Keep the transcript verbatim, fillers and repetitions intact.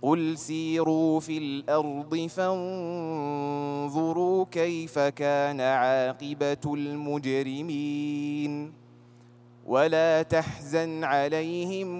قل سيروا في الأرض فانظروا كيف كان عاقبة المجرمين ولا تحزن عليهم